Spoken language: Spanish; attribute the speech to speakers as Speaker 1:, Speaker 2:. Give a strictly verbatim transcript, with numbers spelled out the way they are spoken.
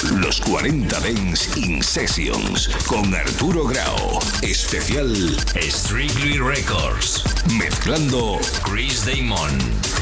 Speaker 1: Los cuarenta Dance in Sessions con Arturo Grau. Especial
Speaker 2: Strictly Records.
Speaker 1: Mezclando
Speaker 2: Chris Damon.